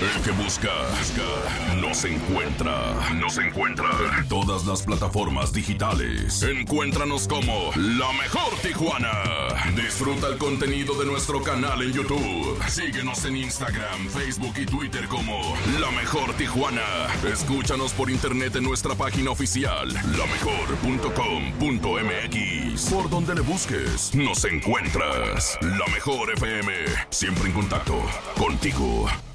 El que busca, nos encuentra. En todas las plataformas digitales. Encuéntranos como La Mejor Tijuana. Disfruta el contenido de nuestro canal en YouTube. Síguenos en Instagram, Facebook y Twitter como La Mejor Tijuana. Escúchanos por internet en nuestra página oficial, lamejor.com.mx. Por donde le busques, nos encuentras. La Mejor FM, siempre en contacto contigo.